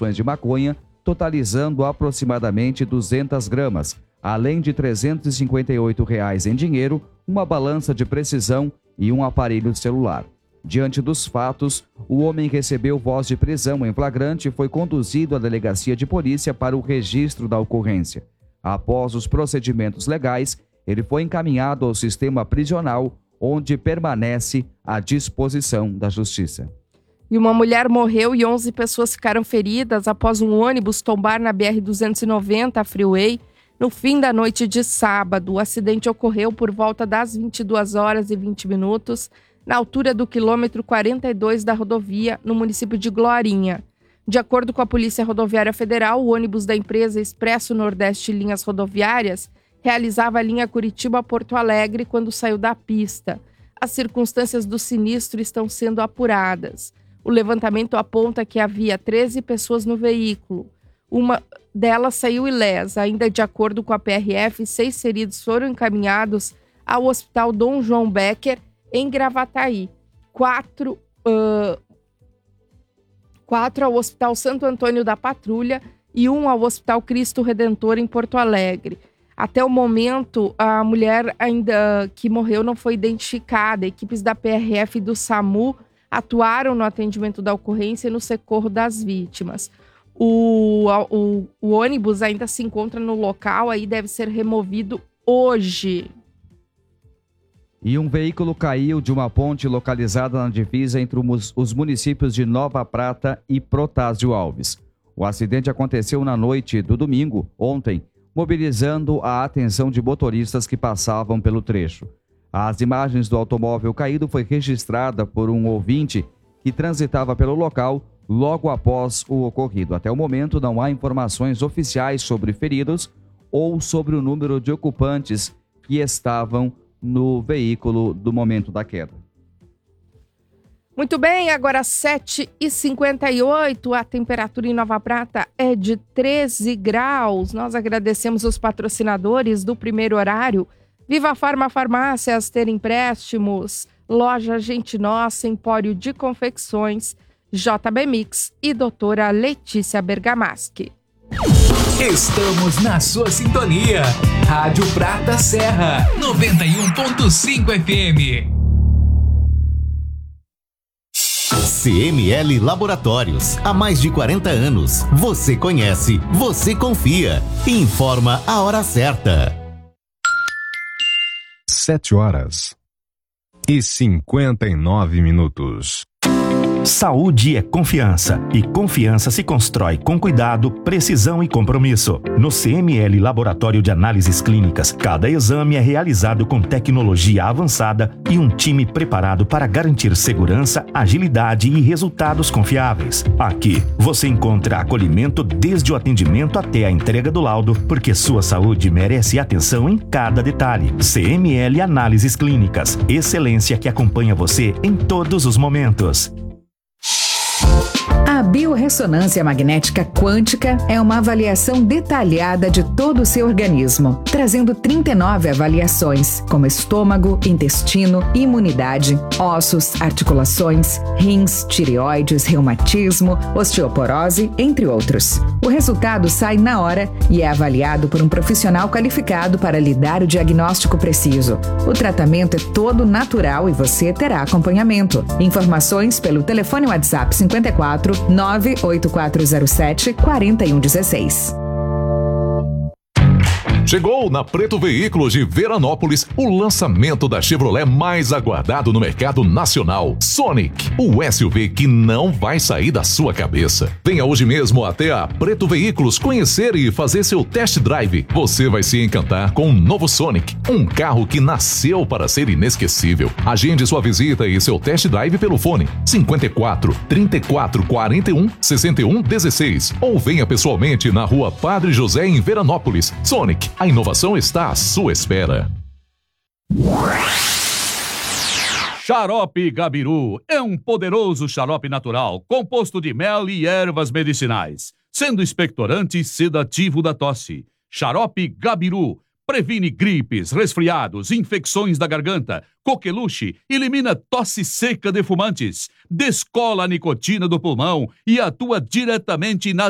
porções de maconha, totalizando aproximadamente 200 gramas, além de R$ 358 em dinheiro, uma balança de precisão e um aparelho celular. Diante dos fatos, o homem recebeu voz de prisão em flagrante e foi conduzido à delegacia de polícia para o registro da ocorrência. Após os procedimentos legais, ele foi encaminhado ao sistema prisional, onde permanece à disposição da justiça. E uma mulher morreu e 11 pessoas ficaram feridas após um ônibus tombar na BR-290, a Freeway, no fim da noite de sábado. O acidente ocorreu por volta das 22h20, na altura do quilômetro 42 da rodovia, no município de Glorinha. De acordo com a Polícia Rodoviária Federal, o ônibus da empresa Expresso Nordeste Linhas Rodoviárias realizava a linha Curitiba-Porto Alegre quando saiu da pista. As circunstâncias do sinistro estão sendo apuradas. O levantamento aponta que havia 13 pessoas no veículo. Uma delas saiu ilesa. Ainda de acordo com a PRF, 6 feridos foram encaminhados ao Hospital Dom João Becker, em Gravataí. 4 ao Hospital Santo Antônio da Patrulha e 1 ao Hospital Cristo Redentor, em Porto Alegre. Até o momento, a mulher ainda que morreu não foi identificada. Equipes da PRF e do SAMU atuaram no atendimento da ocorrência e no socorro das vítimas. O ônibus ainda se encontra no local, aí deve ser removido hoje. E um veículo caiu de uma ponte localizada na divisa entre os municípios de Nova Prata e Protásio Alves. O acidente aconteceu na noite do domingo, ontem, mobilizando a atenção de motoristas que passavam pelo trecho. As imagens do automóvel caído foi registrada por um ouvinte que transitava pelo local logo após o ocorrido. Até o momento não há informações oficiais sobre feridos ou sobre o número de ocupantes que estavam no veículo do momento da queda. Muito bem, agora 7h58, a temperatura em Nova Prata é de 13 graus. Nós agradecemos os patrocinadores do primeiro horário. Viva Farma Farmácias, Ter Empréstimos, Loja Gente Nossa, Empório de Confecções, JB Mix e doutora Letícia Bergamaschi. Estamos na sua sintonia. Rádio Prata Serra, 91.5 FM. CML Laboratórios, há mais de 40 anos. Você conhece, você confia. Informa a hora certa. 7h59. Saúde é confiança, e confiança se constrói com cuidado, precisão e compromisso. No CML Laboratório de Análises Clínicas, cada exame é realizado com tecnologia avançada e um time preparado para garantir segurança, agilidade e resultados confiáveis. Aqui, você encontra acolhimento desde o atendimento até a entrega do laudo, porque sua saúde merece atenção em cada detalhe. CML Análises Clínicas, excelência que acompanha você em todos os momentos. A biorressonância magnética quântica é uma avaliação detalhada de todo o seu organismo, trazendo 39 avaliações, como estômago, intestino, imunidade, ossos, articulações, rins, tireoides, reumatismo, osteoporose, entre outros. O resultado sai na hora e é avaliado por um profissional qualificado para lhe dar o diagnóstico preciso. O tratamento é todo natural e você terá acompanhamento. Informações pelo telefone WhatsApp 54 98407 4116. Chegou na Preto Veículos de Veranópolis o lançamento da Chevrolet mais aguardado no mercado nacional, Sonic, o SUV que não vai sair da sua cabeça. Venha hoje mesmo até a Preto Veículos conhecer e fazer seu test drive. Você vai se encantar com o novo Sonic, um carro que nasceu para ser inesquecível. Agende sua visita e seu test drive pelo fone 54 34 41 61 16 ou venha pessoalmente na Rua Padre José em Veranópolis. Sonic, a inovação está à sua espera. Xarope Gabiru é um poderoso xarope natural composto de mel e ervas medicinais, sendo expectorante e sedativo da tosse. Xarope Gabiru previne gripes, resfriados, infecções da garganta, coqueluche, elimina tosse seca de fumantes, descola a nicotina do pulmão e atua diretamente nas